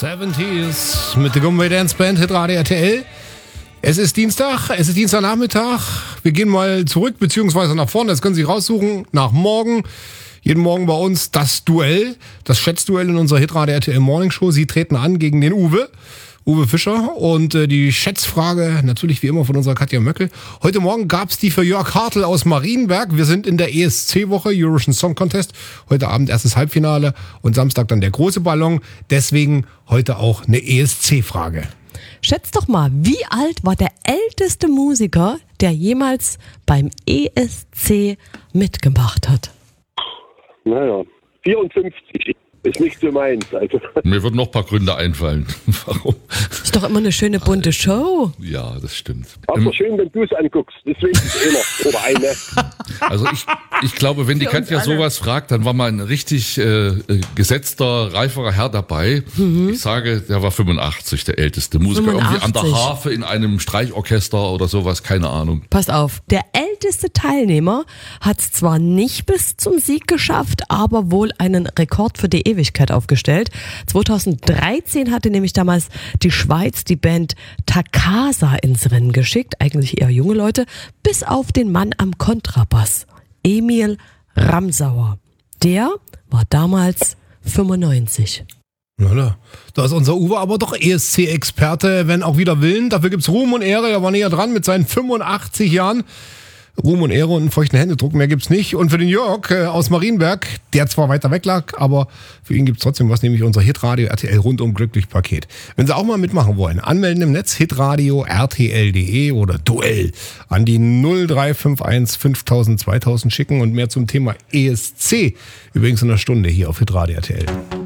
70s mit der Gumbay Dance Band, Hitradio RTL. Es ist Dienstagnachmittag. Wir gehen mal zurück, beziehungsweise nach vorne. Das können Sie raussuchen. Nach morgen. Jeden Morgen bei uns das Duell, das Schätzduell in unserer Hitradio RTL Morning Show. Sie treten an gegen den Uwe Fischer. Und die Schätzfrage natürlich wie immer von unserer Katja Möckel. Heute Morgen gab's die für Jörg Hartl aus Marienberg. Wir sind in der ESC-Woche, Eurovision Song Contest. Heute Abend erstes Halbfinale und Samstag dann der große Ballon. Deswegen heute auch eine ESC-Frage. Schätzt doch mal, wie alt war der älteste Musiker, der jemals beim ESC mitgemacht hat? Naja, 54 ist nicht so meins. Also. Mir würden noch ein paar Gründe einfallen. Warum? Ist doch immer eine schöne bunte Show. Ja, das stimmt. Aber schön, wenn du es anguckst. Deswegen ist einer oder eine. Also ich glaube, wenn die Katja sowas fragt, dann war mal ein richtig gesetzter, reiferer Herr dabei. Ich sage, der war 85, der älteste Musiker. 85. Irgendwie an der Harfe in einem Streichorchester oder sowas, keine Ahnung. Pass auf, der älteste Teilnehmer hat es zwar nicht bis zum Sieg geschafft, aber wohl einen Rekord für die Ewigkeit aufgestellt. 2013 hatte nämlich damals die Schweiz die Band Takasa ins Rennen geschickt, eigentlich eher junge Leute, bis auf den Mann am Kontrabass, Emil Ramsauer. Der war damals 95. Na, da ist unser Uwe aber doch ESC-Experte, wenn auch wieder Willen. Dafür gibt's Ruhm und Ehre. Er war näher dran mit seinen 85 Jahren. Ruhm und Ehre und einen feuchten Händedruck, mehr gibt's nicht. Und für den Jörg aus Marienberg, der zwar weiter weg lag, aber für ihn gibt's trotzdem was, nämlich unser Hitradio RTL rundum glücklich Paket. Wenn Sie auch mal mitmachen wollen, anmelden im Netz, hitradio rtl.de oder Duell an die 0351 5000 2000 schicken und mehr zum Thema ESC übrigens in einer Stunde hier auf Hitradio RTL.